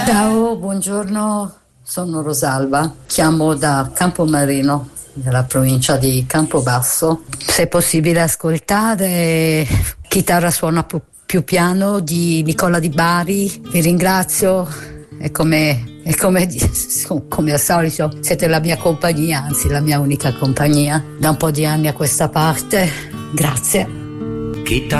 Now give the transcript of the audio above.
Ciao, buongiorno, sono Rosalba, chiamo da Campomarino, nella provincia di Campobasso. Se è possibile ascoltare Chitarra suona più piano di Nicola Di Bari, vi ringrazio, come al solito siete la mia compagnia, anzi la mia unica compagnia, da un po' di anni a questa parte, grazie.